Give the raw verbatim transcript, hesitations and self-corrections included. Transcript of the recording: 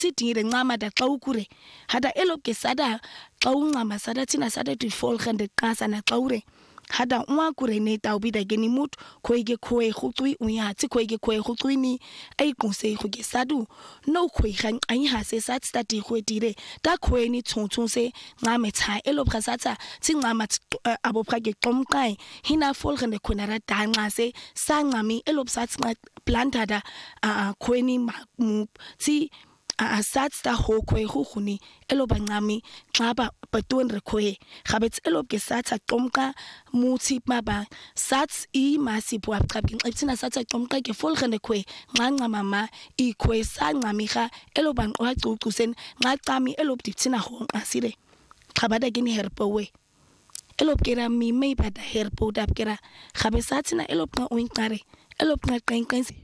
tidire ncama da xa ukure hada elo ke sada xa uncama sada thina sada difolgende qasa na xa ure hada uma kure ne taubida ke ni mut khoike khoe khutui uya tsi khoike khoe khutui ni ai kuse go ke sadu no khoi gang ai ha se sat stati go dire ta khoe ni tshontsong se ncame tsa elo phasatsa tsi ncama abo phake xomqai hina folgende khona ra danqa se sangami elo phsats plantada a khoe ni mu tsi a sats ta ho khoe go guni elo bancami xaba batun re khoe gabets elo ke satsa xomqa muthi maba sats I masipho aqabke xithina satsa xomqa ke folgende khoe ncanca mama I khoe sangami ga elo banqwa cucusen nqaqami elo dithina ho nqasire xabada ke ni herpo we elo kera mi me bada herpo dab kera gabesatsina elo qa oinqare elo qa qenqensi